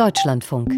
Deutschlandfunk.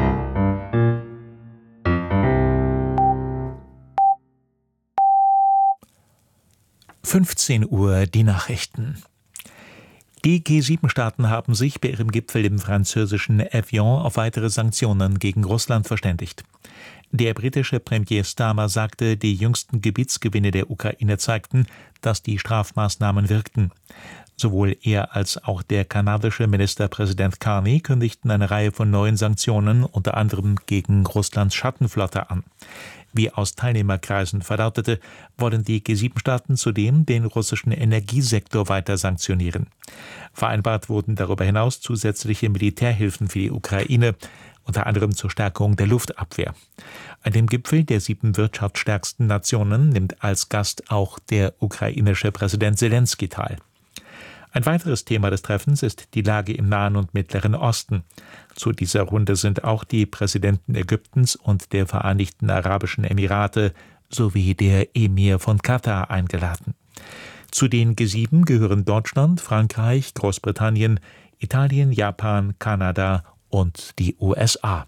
Uhr die Nachrichten. Die G7-Staaten haben sich bei ihrem Gipfel im französischen Evian auf weitere Sanktionen gegen Russland verständigt. Der britische Premier Starmer sagte, die jüngsten Gebietsgewinne der Ukraine zeigten, dass die Strafmaßnahmen wirkten. Sowohl er als auch der kanadische Ministerpräsident Carney kündigten eine Reihe von neuen Sanktionen, unter anderem gegen Russlands Schattenflotte, an. Wie aus Teilnehmerkreisen verlautete, wollen die G7-Staaten zudem den russischen Energiesektor weiter sanktionieren. Vereinbart wurden darüber hinaus zusätzliche Militärhilfen für die Ukraine, unter anderem zur Stärkung der Luftabwehr. An dem Gipfel der 7 wirtschaftsstärksten Nationen nimmt als Gast auch der ukrainische Präsident Selenskyj teil. Ein weiteres Thema des Treffens ist die Lage im Nahen und Mittleren Osten. Zu dieser Runde sind auch die Präsidenten Ägyptens und der Vereinigten Arabischen Emirate sowie der Emir von Katar eingeladen. Zu den G7 gehören Deutschland, Frankreich, Großbritannien, Italien, Japan, Kanada und die USA.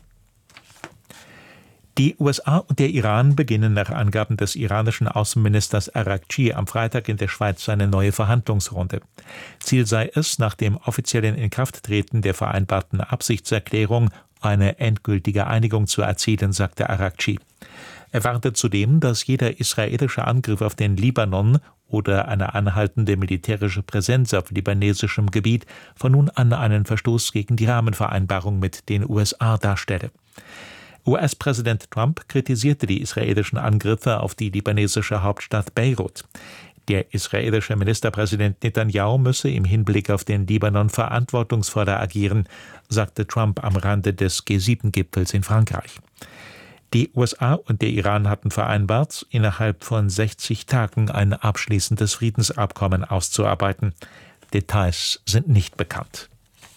Die USA und der Iran beginnen nach Angaben des iranischen Außenministers Araghchi am Freitag in der Schweiz eine neue Verhandlungsrunde. Ziel sei es, nach dem offiziellen Inkrafttreten der vereinbarten Absichtserklärung eine endgültige Einigung zu erzielen, sagte Araghchi. Er warnte zudem, dass jeder israelische Angriff auf den Libanon oder eine anhaltende militärische Präsenz auf libanesischem Gebiet von nun an einen Verstoß gegen die Rahmenvereinbarung mit den USA darstelle. US-Präsident Trump kritisierte die israelischen Angriffe auf die libanesische Hauptstadt Beirut. Der israelische Ministerpräsident Netanyahu müsse im Hinblick auf den Libanon verantwortungsvoller agieren, sagte Trump am Rande des G7-Gipfels in Frankreich. Die USA und der Iran hatten vereinbart, innerhalb von 60 Tagen ein abschließendes Friedensabkommen auszuarbeiten. Details sind nicht bekannt.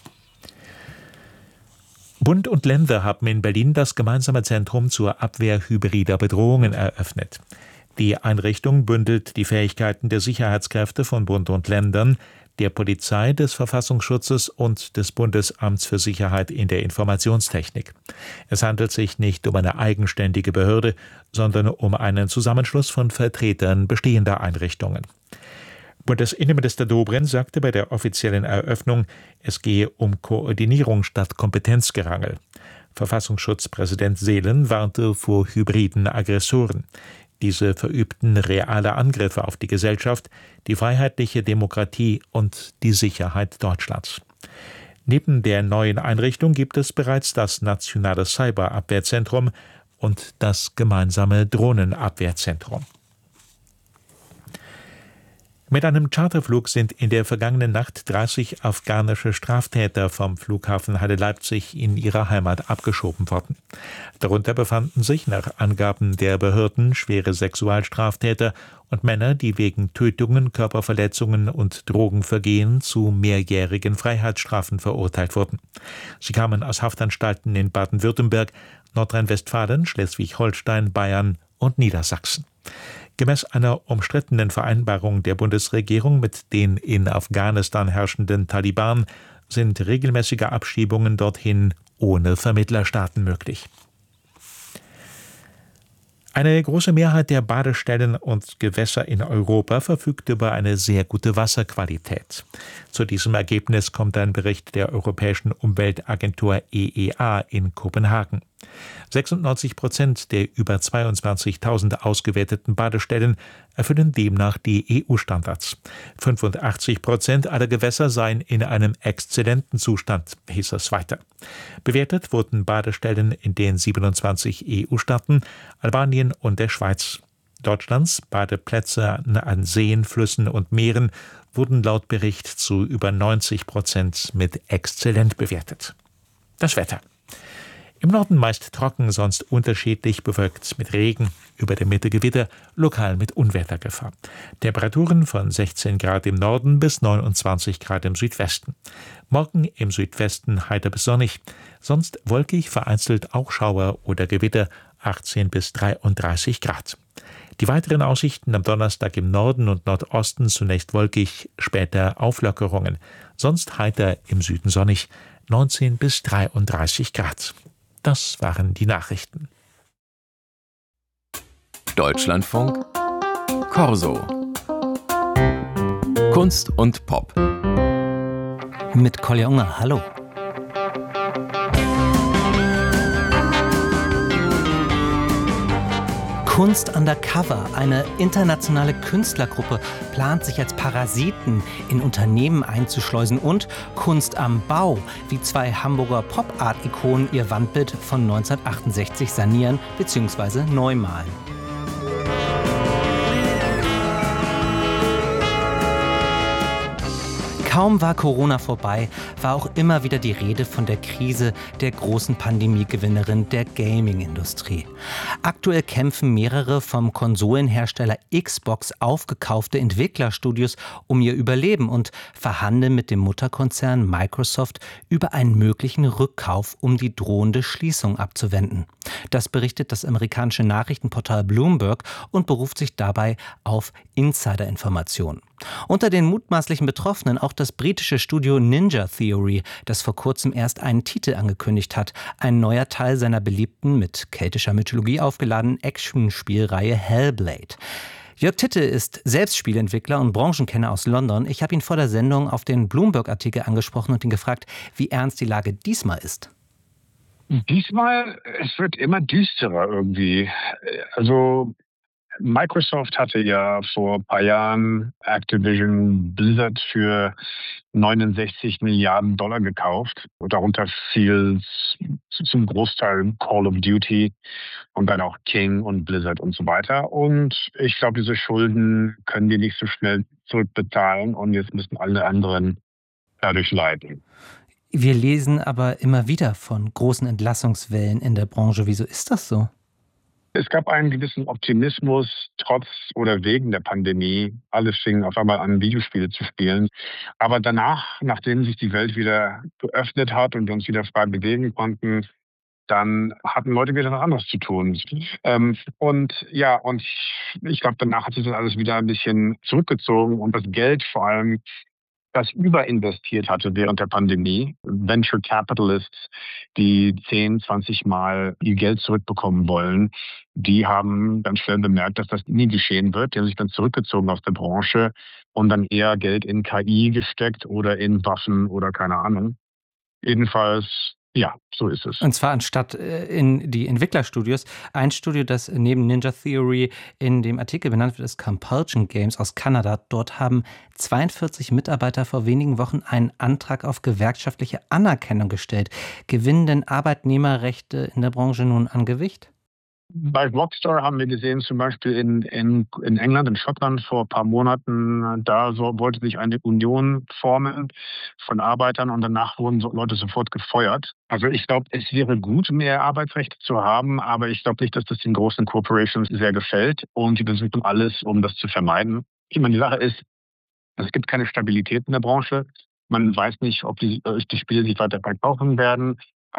Bund und Länder haben in Berlin das gemeinsame Zentrum zur Abwehr hybrider Bedrohungen eröffnet. Die Einrichtung bündelt die Fähigkeiten der Sicherheitskräfte von Bund und Ländern, der Polizei, des Verfassungsschutzes und des Bundesamts für Sicherheit in der Informationstechnik. Es handelt sich nicht um eine eigenständige Behörde, sondern um einen Zusammenschluss von Vertretern bestehender Einrichtungen. Bundesinnenminister Dobrindt sagte bei der offiziellen Eröffnung, es gehe um Koordinierung statt Kompetenzgerangel. Verfassungsschutzpräsident Seelen warnte vor hybriden Aggressoren. Diese verübten reale Angriffe auf die Gesellschaft, die freiheitliche Demokratie und die Sicherheit Deutschlands. Neben der neuen Einrichtung gibt es bereits das Nationale Cyberabwehrzentrum und das gemeinsame Drohnenabwehrzentrum. Mit einem Charterflug sind in der vergangenen Nacht 30 afghanische Straftäter vom Flughafen Halle-Leipzig in ihre Heimat abgeschoben worden. Darunter befanden sich nach Angaben der Behörden schwere Sexualstraftäter und Männer, die wegen Tötungen, Körperverletzungen und Drogenvergehen zu mehrjährigen Freiheitsstrafen verurteilt wurden. Sie kamen aus Haftanstalten in Baden-Württemberg, Nordrhein-Westfalen, Schleswig-Holstein, Bayern und Niedersachsen. Gemäß einer umstrittenen Vereinbarung der Bundesregierung mit den in Afghanistan herrschenden Taliban sind regelmäßige Abschiebungen dorthin ohne Vermittlerstaaten möglich. Eine große Mehrheit der Badestellen und Gewässer in Europa verfügt über eine sehr gute Wasserqualität. Zu diesem Ergebnis kommt ein Bericht der Europäischen Umweltagentur EEA in Kopenhagen. 96% der über 22.000 ausgewerteten Badestellen erfüllen demnach die EU-Standards. 85% aller Gewässer seien in einem exzellenten Zustand, hieß es weiter. Bewertet wurden Badestellen in den 27 EU-Staaten, Albanien und der Schweiz. Deutschlands Badeplätze an Seen, Flüssen und Meeren wurden laut Bericht zu über 90% mit exzellent bewertet. Das Wetter. Im Norden meist trocken, sonst unterschiedlich bewölkt mit Regen, über der Mitte Gewitter, lokal mit Unwettergefahr. Temperaturen von 16 Grad im Norden bis 29 Grad im Südwesten. Morgen im Südwesten heiter bis sonnig, sonst wolkig, vereinzelt auch Schauer oder Gewitter, 18 bis 33 Grad. Die weiteren Aussichten am Donnerstag im Norden und Nordosten zunächst wolkig, später Auflockerungen. Sonst heiter, im Süden sonnig, 19 bis 33 Grad. Das waren die Nachrichten. Deutschlandfunk Corso. Kunst und Pop. Mit Kolja Unger, hallo. Kunst Undercover, eine internationale Künstlergruppe, plant sich als Parasiten in Unternehmen einzuschleusen, und Kunst am Bau, wie zwei Hamburger Pop-Art-Ikonen ihr Wandbild von 1968 sanieren bzw. neu malen. Kaum war Corona vorbei, war auch immer wieder die Rede von der Krise der großen Pandemiegewinnerin der Gaming-Industrie. Aktuell kämpfen mehrere vom Konsolenhersteller Xbox aufgekaufte Entwicklerstudios um ihr Überleben und verhandeln mit dem Mutterkonzern Microsoft über einen möglichen Rückkauf, um die drohende Schließung abzuwenden. Das berichtet das amerikanische Nachrichtenportal Bloomberg und beruft sich dabei auf Insider-Informationen. Unter den mutmaßlichen Betroffenen auch das britische Studio Ninja Theory, das vor kurzem erst einen Titel angekündigt hat. Ein neuer Teil seiner beliebten, mit keltischer Mythologie aufgeladenen Action-Spielreihe Hellblade. Jörg Titte ist selbst Spieleentwickler und Branchenkenner aus London. Ich habe ihn vor der Sendung auf den Bloomberg-Artikel angesprochen und ihn gefragt, wie ernst die Lage diesmal ist. Diesmal, es wird immer düsterer irgendwie. Also Microsoft hatte ja vor ein paar Jahren Activision Blizzard für 69 Milliarden Dollar gekauft. Und darunter fiel zum Großteil Call of Duty und dann auch King und Blizzard und so weiter. Und ich glaube, diese Schulden können die nicht so schnell zurückbezahlen und jetzt müssen alle anderen dadurch leiden. Wir lesen aber immer wieder von großen Entlassungswellen in der Branche. Wieso ist das so? Es gab einen gewissen Optimismus, trotz oder wegen der Pandemie. Alle fingen auf einmal an, Videospiele zu spielen. Aber danach, nachdem sich die Welt wieder geöffnet hat und wir uns wieder frei bewegen konnten, dann hatten Leute wieder was anderes zu tun. Und ich glaube, danach hat sich das alles wieder ein bisschen zurückgezogen und das Geld vor allem, das überinvestiert hatte während der Pandemie. Venture Capitalists, die 10, 20 Mal ihr Geld zurückbekommen wollen, die haben ganz schnell bemerkt, dass das nie geschehen wird. Die haben sich dann zurückgezogen aus der Branche und dann eher Geld in KI gesteckt oder in Waffen oder keine Ahnung. Jedenfalls, ja, so ist es. Und zwar anstatt in die Entwicklerstudios. Ein Studio, das neben Ninja Theory in dem Artikel benannt wird, ist Compulsion Games aus Kanada. Dort haben 42 Mitarbeiter vor wenigen Wochen einen Antrag auf gewerkschaftliche Anerkennung gestellt. Gewinnen denn Arbeitnehmerrechte in der Branche nun an Gewicht? Bei Rockstar haben wir gesehen, zum Beispiel in England, in Schottland vor ein paar Monaten, wollte sich eine Union formen von Arbeitern und danach wurden Leute sofort gefeuert. Also ich glaube, es wäre gut, mehr Arbeitsrechte zu haben, aber ich glaube nicht, dass das den großen Corporations sehr gefällt und die versuchen alles, um das zu vermeiden. Ich meine, die Sache ist, es gibt keine Stabilität in der Branche. Man weiß nicht, ob die Spiele sich weiter verkaufen werden.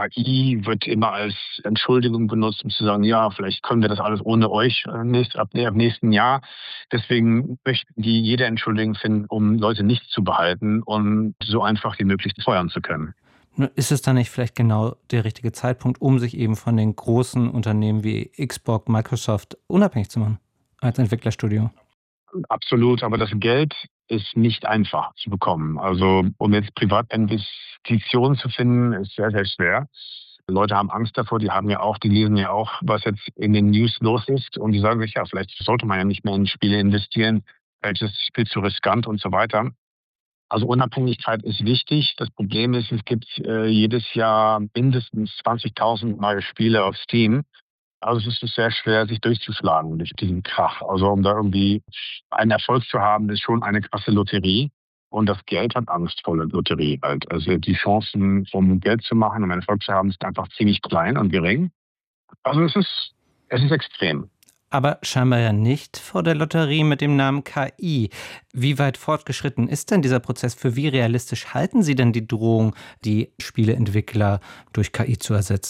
KI wird immer als Entschuldigung benutzt, um zu sagen, ja, vielleicht können wir das alles ohne euch ab nächsten Jahr. Deswegen möchten die jede Entschuldigung finden, um Leute nicht zu behalten und so einfach wie möglich feuern zu können. Ist es dann nicht vielleicht genau der richtige Zeitpunkt, um sich eben von den großen Unternehmen wie Xbox, Microsoft unabhängig zu machen als Entwicklerstudio? Absolut, aber das Geld ist nicht einfach zu bekommen. Also um jetzt Privatinvestitionen zu finden, ist sehr, sehr schwer. Leute haben Angst davor, die lesen ja auch, was jetzt in den News los ist und die sagen sich, ja, vielleicht sollte man ja nicht mehr in Spiele investieren, vielleicht ist das Spiel zu riskant und so weiter. Also Unabhängigkeit ist wichtig. Das Problem ist, es gibt jedes Jahr mindestens 20.000 neue Spiele auf Steam. Also es ist sehr schwer, sich durchzuschlagen durch diesen Krach. Also um da irgendwie einen Erfolg zu haben, ist schon eine krasse Lotterie. Und das Geld hat Angst vor der Lotterie halt. Also die Chancen, um Geld zu machen, um einen Erfolg zu haben, sind einfach ziemlich klein und gering. Also es ist extrem. Aber scheinbar ja nicht vor der Lotterie mit dem Namen KI. Wie weit fortgeschritten ist denn dieser Prozess? Für wie realistisch halten Sie denn die Drohung, die Spieleentwickler durch KI zu ersetzen?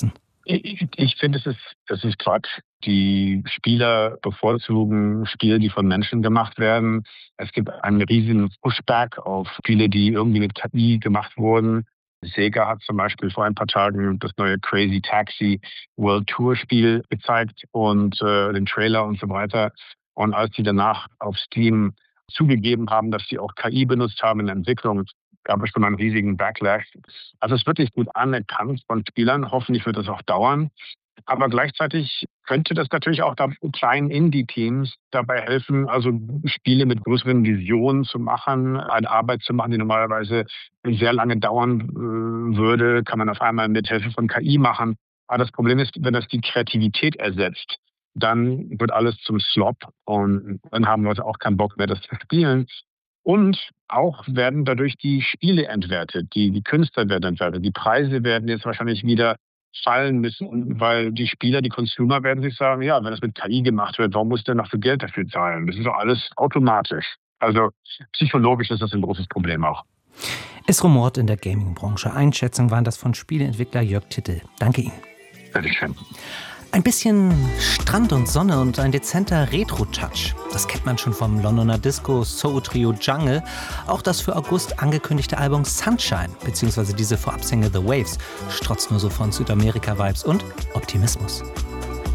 Ich finde, es ist Quatsch. Die Spieler bevorzugen Spiele, die von Menschen gemacht werden. Es gibt einen riesigen Pushback auf Spiele, die irgendwie mit KI gemacht wurden. Sega hat zum Beispiel vor ein paar Tagen das neue Crazy Taxi World Tour Spiel gezeigt und den Trailer und so weiter. Und als die danach auf Steam zugegeben haben, dass sie auch KI benutzt haben in der Entwicklung, gab es schon einen riesigen Backlash. Also es wird nicht gut anerkannt von Spielern. Hoffentlich wird das auch dauern. Aber gleichzeitig könnte das natürlich auch kleinen Indie-Teams dabei helfen, also Spiele mit größeren Visionen zu machen, eine Arbeit zu machen, die normalerweise sehr lange dauern würde, kann man auf einmal mit Hilfe von KI machen. Aber das Problem ist, wenn das die Kreativität ersetzt, dann wird alles zum Slop und dann haben Leute auch keinen Bock mehr, das zu spielen. Und auch werden dadurch die Spiele entwertet, die Künstler werden entwertet. Die Preise werden jetzt wahrscheinlich wieder fallen müssen, weil die Spieler, die Consumer werden sich sagen, ja, wenn das mit KI gemacht wird, warum muss der noch so Geld dafür zahlen? Das ist doch alles automatisch. Also psychologisch ist das ein großes Problem auch. Es rumort in der Gaming-Branche. Einschätzungen waren das von Spieleentwickler Jörg Tittel. Danke Ihnen. Bitteschön. Ein bisschen Strand und Sonne und ein dezenter Retro-Touch. Das kennt man schon vom Londoner Disco-Soul-Trio Jungle. Auch das für August angekündigte Album Sunshine, beziehungsweise diese Vorabsingle The Waves, strotzt nur so von Südamerika-Vibes und Optimismus.